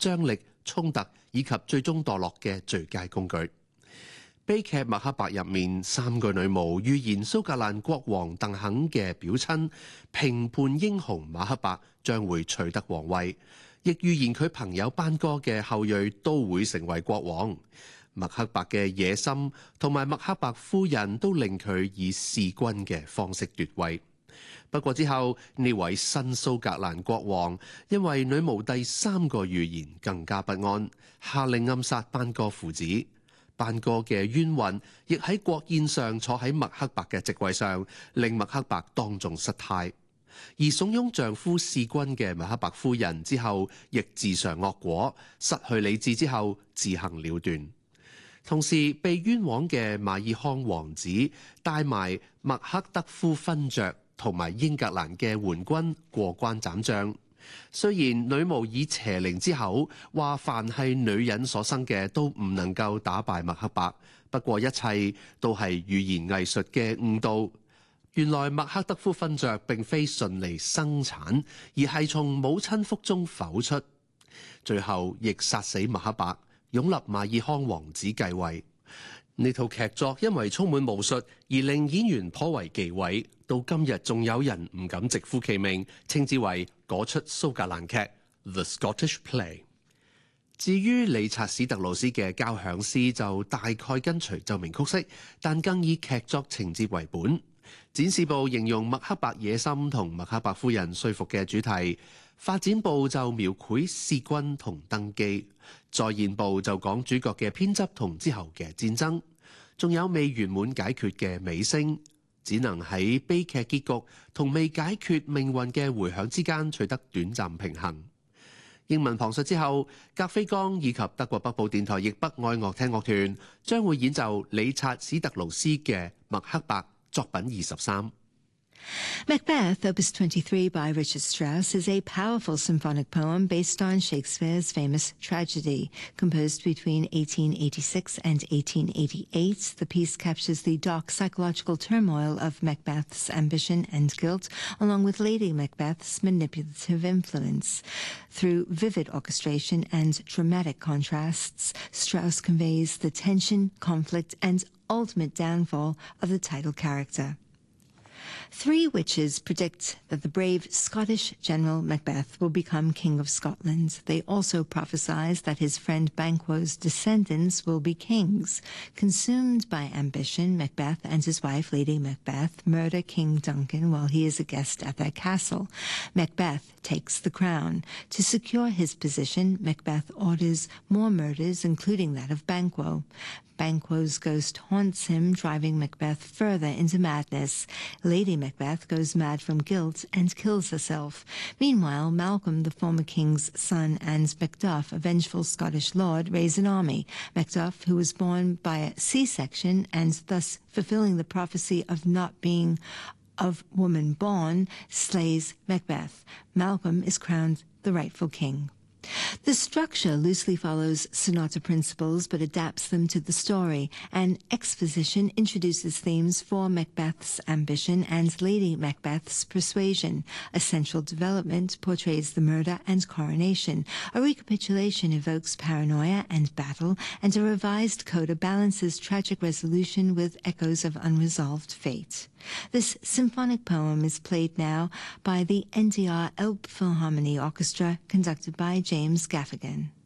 張力、衝突以及最終墮落嘅最佳工具。悲劇《麥克白》入面，3個女巫預言蘇格蘭國王鄧肯嘅表親評判英雄馬克白將會取得皇位，亦預言佢朋友班哥嘅後裔都會成為國王。麥克白嘅野心同埋麥克白夫人都令佢以弑君嘅方式奪位。不過之後，呢位新蘇格蘭國王因為女巫第3個預言更加不安，下令暗殺班哥父子。班哥嘅冤魂亦喺國宴上坐喺麥克白嘅席位上，令麥克白當眾失態。而慫恿丈夫弑君嘅麥克白夫人之後，亦自嘗惡果，失去理智之後自行了斷。同時，被冤枉嘅馬爾康王子帶埋麥克德夫勳爵同埋英格蘭嘅援軍過關斬將。雖然女巫以邪靈之口話凡係女人所生嘅都唔能夠打敗麥克白，不過一切都係語言藝術嘅誤導。原來麥克德夫勳爵並非順利生產，而係從母親腹中剖出，最後亦殺死麥克白，擁立馬爾康王子繼位。呢套劇作因為充滿巫術而令演員頗為忌諱，到今日仲有人唔敢直呼其名，稱之為嗰出蘇格蘭劇 The Scottish Play。 至於理察史特勞斯嘅交響詩就大概跟隨奏鳴曲式，但更以劇作情節為本。展示部形容麥克白野心同麥克白夫人說服嘅主題，發展部就描繪弑君同登基，再現部就講主角嘅偏執同之後嘅戰爭，仲有未圓滿解決嘅尾聲，只能喺悲劇結局同未解決命運嘅回響之間取得短暫平衡。英文旁述之後，格菲岡以及德國北部電台亦北愛樂廳樂團將會演奏理察史特勞斯嘅麥克白作品23。 Macbeth, Opus 23 by Richard Strauss, is a powerful symphonic poem based on Shakespeare's famous tragedy. Composed between 1886 and 1888, the piece captures the dark psychological turmoil of Macbeth's ambition and guilt, along with Lady Macbeth's manipulative influence. Through vivid orchestration and dramatic contrasts, Strauss conveys the tension, conflict, and ultimate downfall of the title character. 3 witches predict that the brave Scottish General Macbeth will become King of Scotland. They also prophesy that his friend Banquo's descendants will be kings. Consumed by ambition, Macbeth and his wife, Lady Macbeth, murder King Duncan while he is a guest at their castle. Macbeth takes the crown. To secure his position, Macbeth orders more murders, including that of Banquo. Banquo's ghost haunts him, driving Macbeth further into madness. Lady Macbeth goes mad from guilt and kills herself. Meanwhile, Malcolm, the former king's son, and Macduff, a vengeful Scottish lord, raise an army. Macduff, who was born by a C-section and thus fulfilling the prophecy of not being of woman born, slays Macbeth. Malcolm is crowned the rightful king. The structure loosely follows sonata principles but adapts them to the story. An exposition introduces themes for Macbeth's ambition and Lady Macbeth's persuasion. A central development portrays the murder and coronation. A recapitulation evokes paranoia and battle, and a revised coda balances tragic resolution with echoes of unresolved fate. This symphonic poem is played now by the NDR Elbphilharmonie Orchestra, conducted by James Gaffigan.